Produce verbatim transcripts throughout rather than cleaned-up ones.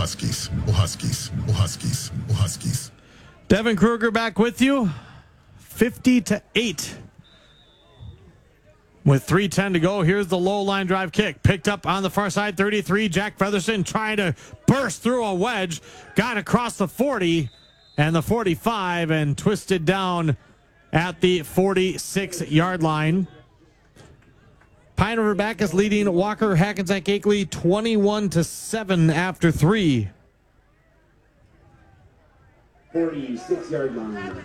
Huskies, oh Huskies, oh Huskies, oh Huskies. Devin Kruger back with you. fifty to eight. With three ten to go, here's the low line drive kick. Picked up on the far side, thirty-three. Jack Featherston trying to burst through a wedge. Got across the forty and the forty-five and twisted down at the forty-six-yard line. Pine River Backus leading Walker Hackensack Akeley twenty-one to seven after three. forty-six-yard line.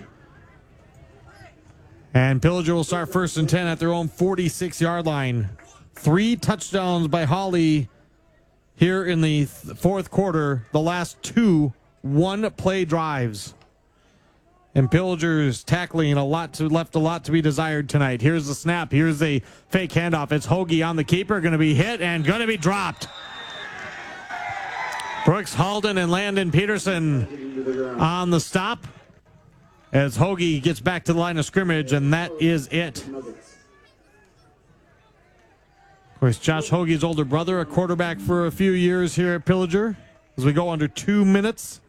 And Pillager will start first and ten at their own forty-six-yard line. Three touchdowns by Holly here in the th- fourth quarter. The last two one-play drives. And Pillager's tackling a lot to left a lot to be desired tonight. Here's the snap. Here's a fake handoff. It's Hoagie on the keeper. Going to be hit and going to be dropped. Brooks Halden and Landon Peterson on the stop as Hoagie gets back to the line of scrimmage, and that is it. Of course, Josh Hoagie's older brother, a quarterback for a few years here at Pillager. As we go under two minutes.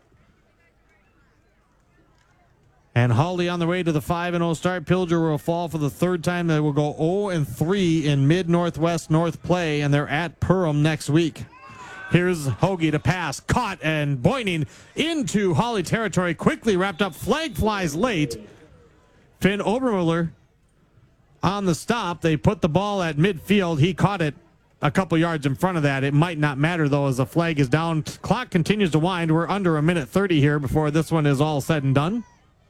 And Holly on the way to the five and oh start. Pillager will fall for the third time. They will go oh and three in Mid-Northwest North play, and they're at Perham next week. Here's Hoagie to pass. Caught and Boyning into Holly territory. Quickly wrapped up. Flag flies late. Finn Obermuller on the stop. They put the ball at midfield. He caught it a couple yards in front of that. It might not matter, though, as the flag is down. Clock continues to wind. We're under a minute thirty here before this one is all said and done.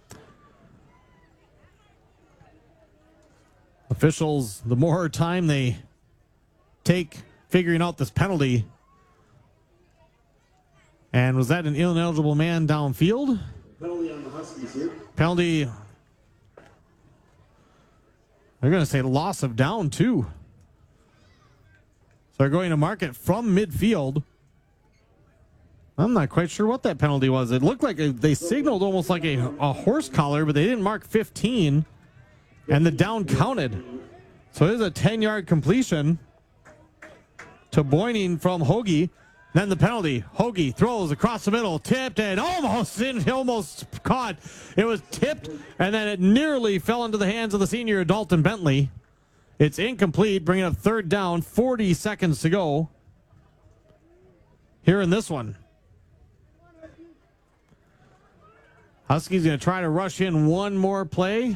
Officials, the more time they take figuring out this penalty. And was that an ineligible man downfield? Penalty on the Huskies here. Penalty. They're going to say loss of down, too. So they're going to mark it from midfield. I'm not quite sure what that penalty was. It looked like a, they signaled almost like a, a horse collar, but they didn't mark fifteen. And the down counted. So it is a ten-yard completion to Boyning from Hoagie. Then the penalty. Hoagie throws across the middle, tipped and almost in, almost caught. It was tipped, and then it nearly fell into the hands of the senior Dalton Bentley. It's incomplete, bringing up third down, forty seconds to go here in this one. Huskies going to try to rush in one more play.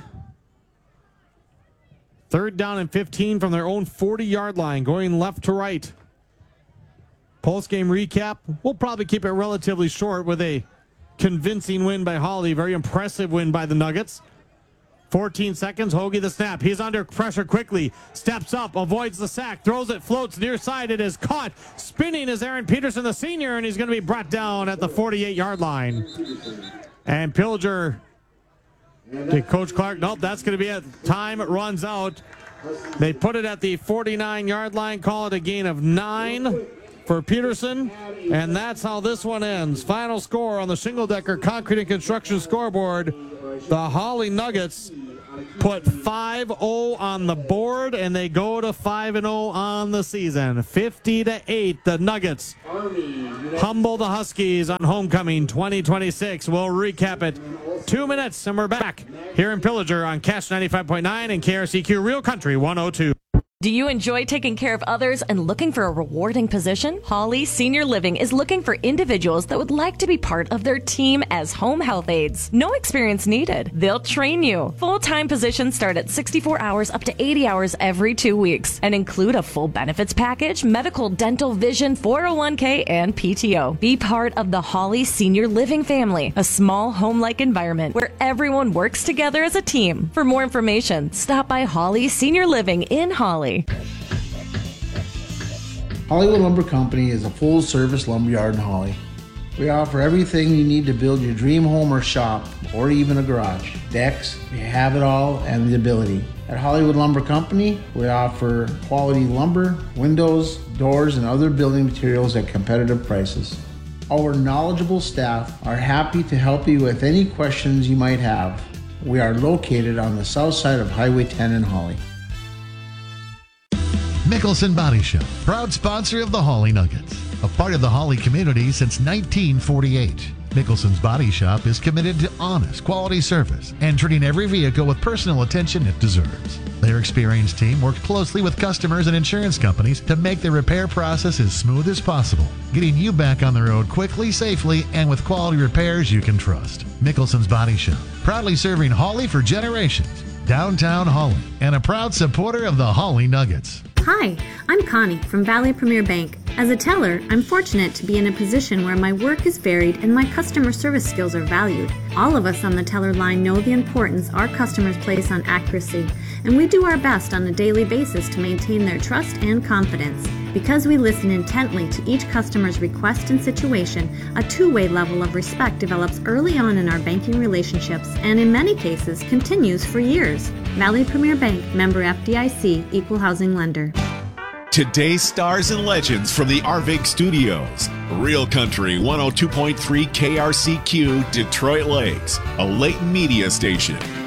Third down and fifteen from their own forty-yard line, going left to right. Post-game recap, we'll probably keep it relatively short with a convincing win by Holly. Very impressive win by the Nuggets. fourteen seconds, Hoagie the snap. He's under pressure quickly. Steps up, avoids the sack, throws it, floats near side. It is caught. Spinning is Aaron Peterson, the senior, and he's going to be brought down at the forty-eight-yard line. And Pillager, to Coach Clark, nope, that's going to be it. Time runs out. They put it at the forty-nine-yard line, call it a gain of nine for Peterson, and that's how this one ends. Final score on the Shingle Decker Concrete and Construction scoreboard. The Holly Nuggets put five oh on the board, and they go to five and oh on the season. fifty to eight, the Nuggets humble the Huskies on homecoming twenty twenty-six. We'll recap it. Two minutes, and we're back here in Pillager on Cash ninety-five point nine and K R C Q Real Country one oh two. Do you enjoy taking care of others and looking for a rewarding position? Holly Senior Living is looking for individuals that would like to be part of their team as home health aides. No experience needed. They'll train you. Full-time positions start at sixty-four hours up to eighty hours every two weeks and include a full benefits package, medical, dental, vision, four oh one k, and P T O. Be part of the Holly Senior Living family, a small home-like environment where everyone works together as a team. For more information, stop by Holly Senior Living in Holly. Hollywood Lumber Company is a full-service lumberyard in Holly. We offer everything you need to build your dream home or shop, or even a garage. Decks, we have it all and the ability. At Hollywood Lumber Company, we offer quality lumber, windows, doors, and other building materials at competitive prices. Our knowledgeable staff are happy to help you with any questions you might have. We are located on the south side of Highway ten in Holly. Mickelson Body Shop, proud sponsor of the Holly Nuggets. a part of the Holly community since nineteen forty-eight. Nicholson's Body Shop is committed to honest, quality service and treating every vehicle with personal attention it deserves. Their experienced team works closely with customers and insurance companies to make the repair process as smooth as possible, getting you back on the road quickly, safely, and with quality repairs you can trust. Nicholson's Body Shop, proudly serving Holly for generations. Downtown Holly, and a proud supporter of the Holly Nuggets. Hi, I'm Connie from Valley Premier Bank. As a teller, I'm fortunate to be in a position where my work is varied and my customer service skills are valued. All of us on the teller line know the importance our customers place on accuracy, and we do our best on a daily basis to maintain their trust and confidence. Because we listen intently to each customer's request and situation, a two-way level of respect develops early on in our banking relationships and in many cases continues for years. Valley Premier Bank, member F D I C, equal housing lender. Today's stars and legends from the Arvig Studios. Real Country one oh two point three K R C Q, Detroit Lakes, a Layton media station.